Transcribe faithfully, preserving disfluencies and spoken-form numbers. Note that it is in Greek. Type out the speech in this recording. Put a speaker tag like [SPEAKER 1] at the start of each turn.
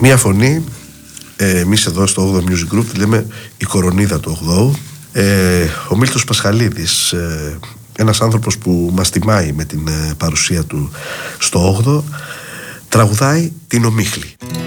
[SPEAKER 1] Μία φωνή, ε, εμείς εδώ στο όγδοο Music Group τη λέμε η κορονίδα του ογδόου. Ε, ο Μίλτος Πασχαλίδης, ε, ένας άνθρωπος που μας τιμάει με την ε, παρουσία του στο όγδοο, τραγουδάει την Ομίχλη.